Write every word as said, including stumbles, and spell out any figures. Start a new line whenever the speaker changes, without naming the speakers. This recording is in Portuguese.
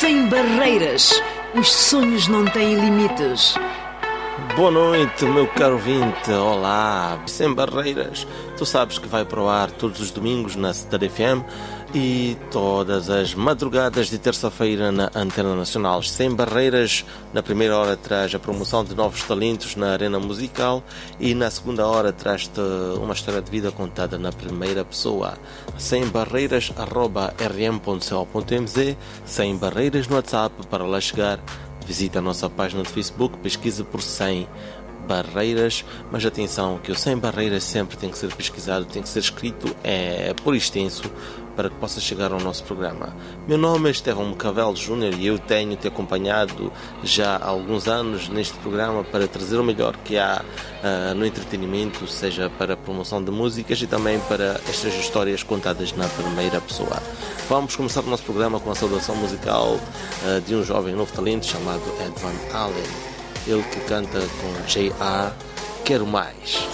Sem barreiras, os sonhos não têm limites.
Boa noite, meu caro ouvinte. Olá, Sem Barreiras. Tu sabes que vai para o ar todos os domingos na Cidade F M e todas as madrugadas de terça-feira na Antena Nacional. Sem Barreiras, na primeira hora traz a promoção de novos talentos na arena musical e na segunda hora traz-te uma história de vida contada na primeira pessoa. Sem Barreiras, arroba r m ponto c o ponto m z, Sem Barreiras no WhatsApp para lá chegar. Visita a nossa página de Facebook, pesquisa por Sem Barreiras, mas atenção que o Sem Barreiras sempre tem que ser pesquisado, tem que ser escrito é, por extenso para que possa chegar ao nosso programa. Meu nome é Estevão Mcavel Júnior e eu tenho-te acompanhado já há alguns anos neste programa para trazer o melhor que há uh, no entretenimento, seja para a promoção de músicas e também para estas histórias contadas na primeira pessoa. Vamos começar o nosso programa com a saudação musical uh, de um jovem novo talento chamado Ed Van Halen. Ele que canta com J R, Quero Mais.